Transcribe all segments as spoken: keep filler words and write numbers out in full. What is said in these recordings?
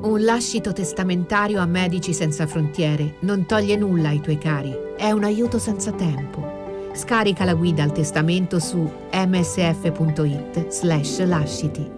Un lascito testamentario a Medici Senza Frontiere non toglie nulla ai tuoi cari, è un aiuto senza tempo. Scarica la guida al testamento su msf.it slash lasciti.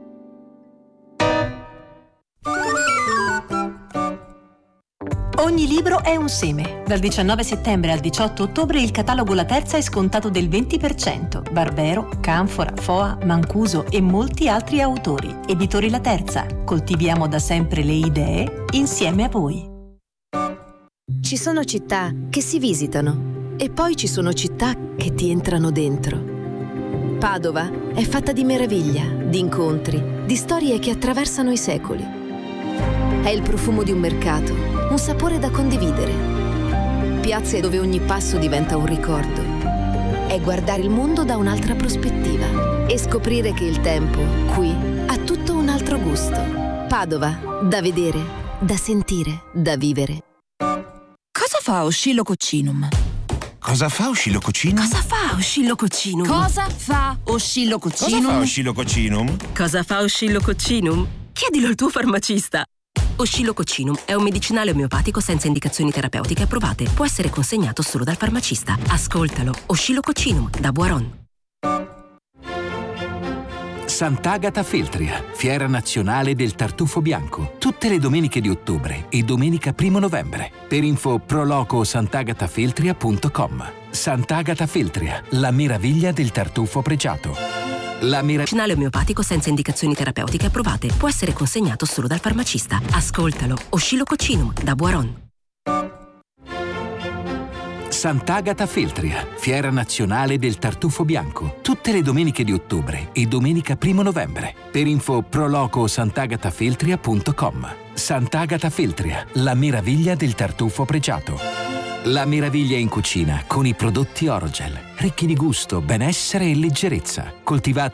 Ogni libro è un seme. Dal diciannove settembre al diciotto ottobre il catalogo La Terza è scontato del venti per cento. Barbero, Canfora, Foa, Mancuso e molti altri autori. Editori La Terza. Coltiviamo da sempre le idee insieme a voi. Ci sono città che si visitano e poi ci sono città che ti entrano dentro. Padova è fatta di meraviglia, di incontri, di storie che attraversano i secoli. È il profumo di un mercato, un sapore da condividere. Piazze dove ogni passo diventa un ricordo. È guardare il mondo da un'altra prospettiva e scoprire che il tempo, qui, ha tutto un altro gusto. Padova, da vedere, da sentire, da vivere. Cosa fa Oscillococcinum? Cosa fa Oscillococcinum? Cosa fa Oscillococcinum? Cosa fa Oscillococcinum? Cosa fa Oscillococcinum? Cosa fa Oscillococcinum? Chiedilo al tuo farmacista. Oscillococcinum è un medicinale omeopatico senza indicazioni terapeutiche approvate. Può essere consegnato solo dal farmacista. Ascoltalo. Oscillococcinum da Boiron. Sant'Agata Feltria, fiera nazionale del tartufo bianco, tutte le domeniche di ottobre e domenica primo novembre. Per info proloco sant'agatafeltria punto com. Sant'Agata Feltria, la meraviglia del tartufo pregiato. La medicinale omeopatico senza indicazioni terapeutiche approvate. Può essere consegnato solo dal farmacista. Ascoltalo. Oscillococcinum da Boiron. Sant'Agata Feltria, fiera nazionale del tartufo bianco, tutte le domeniche di ottobre e domenica primo novembre. Per info proloco sant'agatafeltria punto com. Sant'Agata Feltria, la meraviglia del tartufo pregiato. La meraviglia in cucina con i prodotti Orogel, ricchi di gusto, benessere e leggerezza, coltivati